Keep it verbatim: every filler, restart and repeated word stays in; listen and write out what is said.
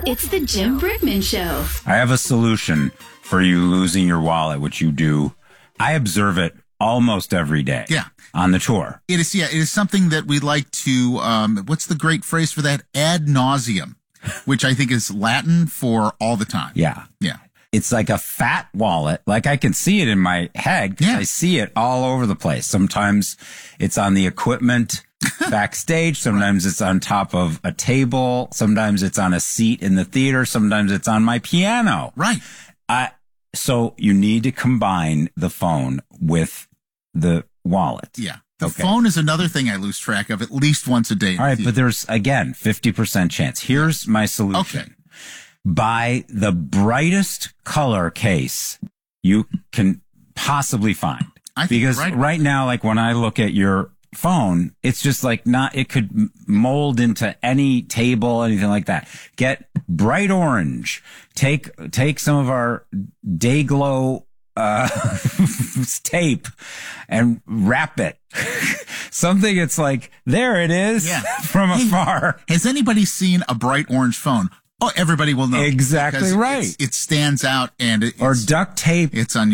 It's the Jim Brickman Show. I have a solution for you losing your wallet, which you do. I observe it almost every day. Yeah. On the tour. It is, yeah, it is something that we like to, um, what's the great phrase for that? Ad nauseum, which I think is Latin for all the time. Yeah. Yeah. It's like a fat wallet. Like I can see it in my head. Yeah. I see it all over the place. Sometimes it's on the equipment backstage. Sometimes it's on top of a table. Sometimes it's on a seat in the theater. Sometimes it's on my piano. Right. I, so you need to combine the phone with the wallet. Yeah. The Okay. phone is another thing I lose track of at least once a day. All right. But there's, again, fifty percent chance. Here's my solution. Okay. Buy the brightest color case you can possibly find. I think because right. right now, like when I look at your phone, it's just like not, it could m- mold into any table, anything like that. Get bright orange. Take, take some of our Dayglow, uh, tape and wrap it. Something it's like, there it is Yeah. from Hey, afar. Has anybody seen a bright orange phone? Oh, everybody will know. Exactly Because right. it's- It stands out and it, Or it's, duct tape. it's on